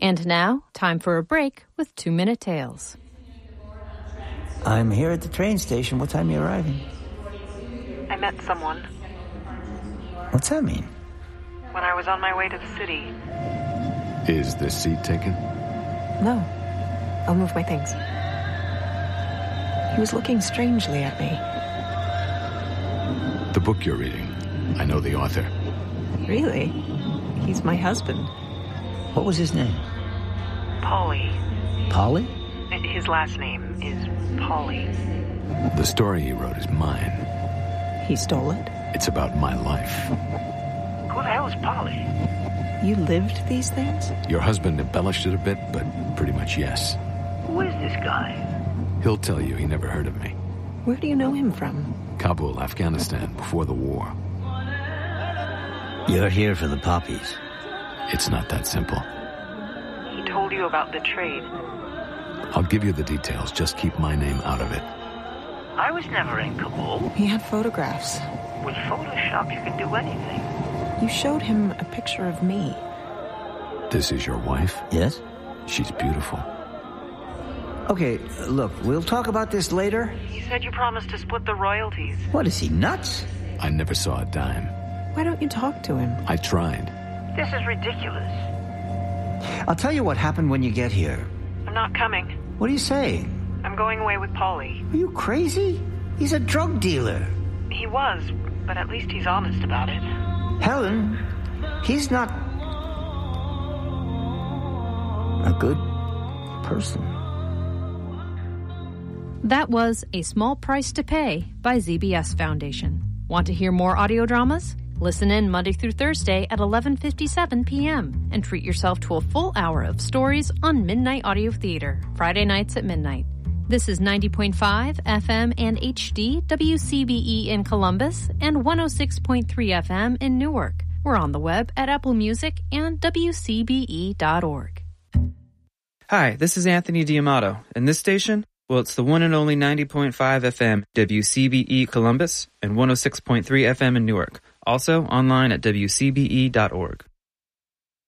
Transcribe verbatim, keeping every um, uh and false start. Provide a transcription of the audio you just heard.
And now, time for a break with Two Minute Tales. I'm here at the train station. What time are you arriving? I met someone. What's that mean? When I was on my way to the city. Is the seat taken? No. I'll move my things. He was looking strangely at me. The book you're reading. I know the author. Really? He's my husband. What was his name? Paulie. Polly? His last name is Paulie. The story he wrote is mine. He stole it? It's about my life. Who the hell is Paulie? You lived these things? Your husband embellished it a bit, but pretty much yes. Who is this guy? He'll tell you he never heard of me. Where do you know him from? Kabul, Afghanistan, before the war. You're here for the poppies. It's not that simple. He told you about the trade. I'll give you the details. Just keep my name out of it. I was never in Kabul. He had photographs. With Photoshop, you can do anything. You showed him a picture of me. This is your wife? Yes? She's beautiful. Okay, look, we'll talk about this later. He said you promised to split the royalties. What, is he nuts? I never saw a dime. Why don't you talk to him? I tried. This is ridiculous. I'll tell you what happened when you get here. I'm not coming. What are you saying? I'm going away with Paulie. Are you crazy? He's a drug dealer. He was, but at least he's honest about it. Helen, he's not a good person. That was A Small Price to Pay by Z B S Foundation. Want to hear more audio dramas? Listen in Monday through Thursday at eleven fifty-seven p.m. and treat yourself to a full hour of stories on Midnight Audio Theater, Friday nights at midnight. This is ninety point five F M and H D W C B E in Columbus and one oh six point three F M in Newark. We're on the web at Apple Music and W C B E dot org. Hi, this is Anthony D'Amato, and this station, well, it's the one and only ninety point five F M W C B E Columbus and one oh six point three F M in Newark. Also online at W C B E dot org.